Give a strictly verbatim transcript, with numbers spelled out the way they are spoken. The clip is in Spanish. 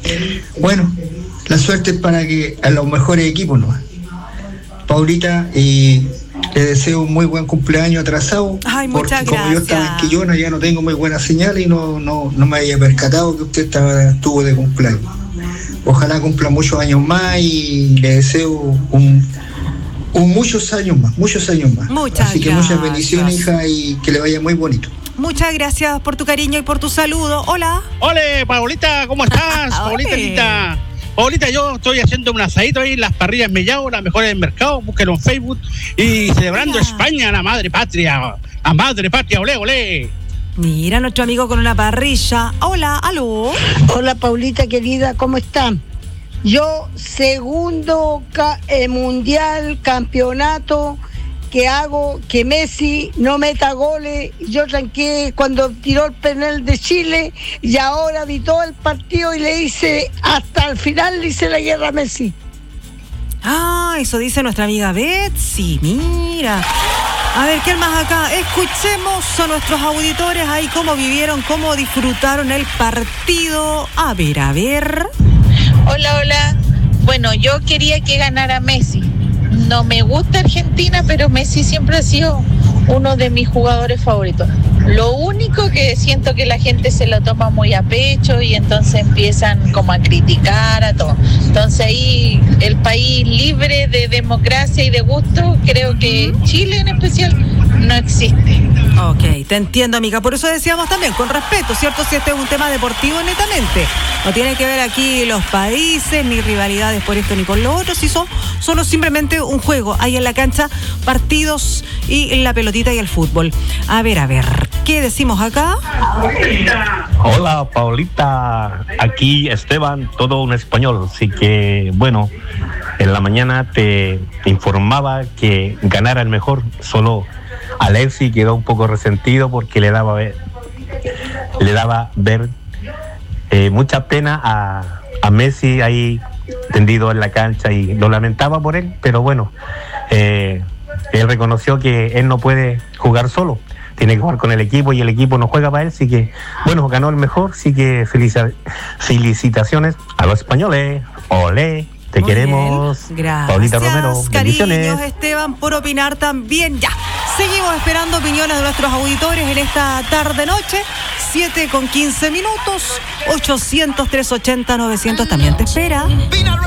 Bueno, la suerte es para que a los mejores equipos, ¿no? Paulita, y le deseo un muy buen cumpleaños atrasado. Ay, porque muchas como gracias. yo estaba en Quillona, ya no tengo muy buena señal y no, no, no me había percatado que usted estaba, estuvo de cumpleaños. Ojalá cumpla muchos años más y le deseo un, un muchos años más, muchos años más. Muchas Así que gracias. muchas bendiciones, hija, y que le vaya muy bonito. Muchas gracias por tu cariño y por tu saludo. Hola. Ole, Paulita, ¿cómo estás? Paulita, linda. Paulita, yo estoy haciendo un asadito ahí en las parrillas Mellao, las mejores del mercado, búsquenlo en Facebook, y celebrando Mira. España, la madre patria, la madre patria, olé, olé. Mira, nuestro amigo con una parrilla. Hola, aló. Hola Paulita querida, ¿cómo están? Yo segundo ca- eh, mundial, campeonato que hago, que Messi no meta goles. Yo tranqué cuando tiró el penal de Chile y ahora vi todo el partido y le hice, hasta el final le hice la guerra a Messi. Ah, eso dice nuestra amiga Betsy. Mira. A ver, ¿quién más acá? Escuchemos a nuestros auditores ahí cómo vivieron, cómo disfrutaron el partido. A ver, a ver. Hola, hola. Bueno, yo quería que ganara Messi. No me gusta Argentina, pero Messi siempre ha sido uno de mis jugadores favoritos. Lo único que siento que la gente se lo toma muy a pecho y entonces empiezan como a criticar a todo. Entonces ahí el país libre de democracia y de gusto, creo que Chile en especial no existe. Ok, te entiendo, amiga. Por eso decíamos también, con respeto, ¿cierto? Si este es un tema deportivo netamente. No tiene que ver aquí los países, ni rivalidades por esto ni por lo otro. Si son solo simplemente un juego. Ahí en la cancha, partidos y la pelotita y el fútbol. A ver, a ver, ¿qué decimos acá? Hola, Paulita. Aquí Esteban, todo un español. Así que, bueno, en la mañana te, te informaba que ganara el mejor. Solo Alexis quedó un poco resentido porque le daba ver, le daba ver eh, mucha pena a, a Messi ahí tendido en la cancha y lo lamentaba por él, pero bueno, eh, él reconoció que él no puede jugar solo, tiene que jugar con el equipo y el equipo no juega para él, así que bueno, ganó el mejor, así que felici- felicitaciones a los españoles, olé. Te Muy queremos, bien. Gracias, Paulita Romero. Bendiciones. Cariños, Esteban, por opinar también. Ya, seguimos esperando opiniones de nuestros auditores en esta tarde-noche. siete con quince minutos. ochocientos, trescientos ochenta, novecientos también te espera.